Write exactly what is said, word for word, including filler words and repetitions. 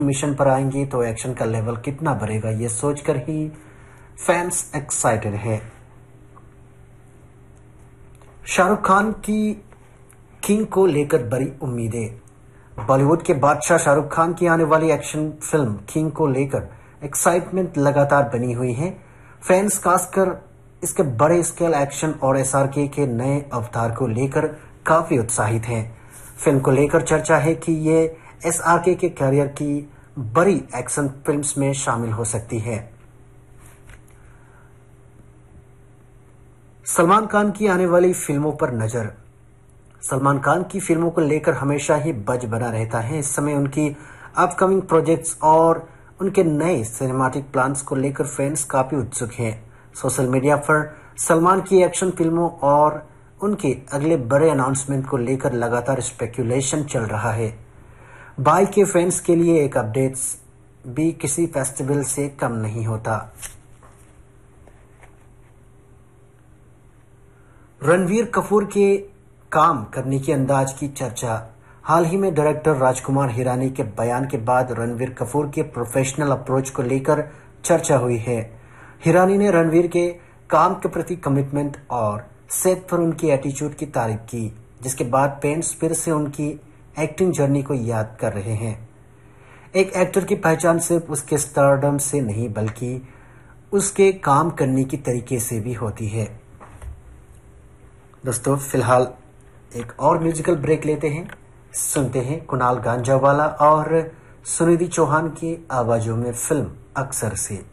Mission पर आएंगे तो एक्शन का लेवल कितना बढ़ेगा, ये सोचकर ही फैंस एक्साइटेड है। शाहरुख खान की किंग को लेकर बड़ी उम्मीदें। बॉलीवुड के बादशाह शाहरुख खान की आने वाली एक्शन फिल्म किंग को लेकर एक्साइटमेंट लगातार बनी हुई है। फैंस खासकर इसके बड़े स्केल एक्शन और एसआरके के नए अवतार को लेकर काफी उत्साहित हैं। फिल्म को लेकर चर्चा है कि ये एसआरके के करियर की बड़ी एक्शन फिल्म्स में शामिल हो सकती है। सलमान खान की आने वाली फिल्मों पर नजर। सलमान खान की फिल्मों को लेकर हमेशा ही बज बना रहता है। इस समय उनकी अपकमिंग प्रोजेक्ट्स और उनके नए सिनेमैटिक प्लान्स को लेकर फैंस काफी उत्सुक हैं। सोशल मीडिया पर सलमान की एक्शन फिल्मों और उनके अगले बड़े अनाउंसमेंट को लेकर लगातार स्पेक्यूलेशन चल रहा है। बाई के फैंस के लिए एक अपडेट्स भी किसी फेस्टिवल से कम नहीं होता। रणवीर कपूर के काम करने के अंदाज की चर्चा। हाल ही में डायरेक्टर राजकुमार हिरानी के बयान के बाद रणवीर कपूर के प्रोफेशनल अप्रोच को लेकर चर्चा हुई है। हिरानी ने रणवीर के काम के प्रति कमिटमेंट और सेट पर उनकी एटीट्यूड की तारीफ की, जिसके बाद फैंस फिर से उनकी एक्टिंग जर्नी को याद कर रहे हैं। एक एक्टर की पहचान सिर्फ उसके स्टारडम से नहीं बल्कि उसके काम करने की तरीके से भी होती है। दोस्तों, फिलहाल एक और म्यूजिकल ब्रेक लेते हैं। सुनते हैं कुणाल गांजावाला और सुनिधि चौहान की आवाजों में फिल्म अक्सर से।